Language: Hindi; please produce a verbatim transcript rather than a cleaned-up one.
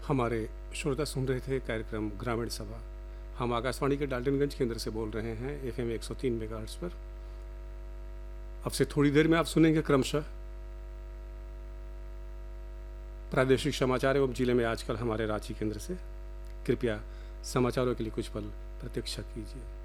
हमारे श्रोता सुन रहे थे कार्यक्रम ग्रामीण सभा। हम आकाशवाणी के डाल्टनगंज केंद्र से बोल रहे हैं एफ एम एक सौ तीन मेगाहर्ट्ज़ पर। अब से थोड़ी देर में आप सुनेंगे क्रमशः प्रादेशिक समाचार एवं जिले में आजकल हमारे रांची केंद्र से। कृपया समाचारों के लिए कुछ पल प्रतीक्षा कीजिए।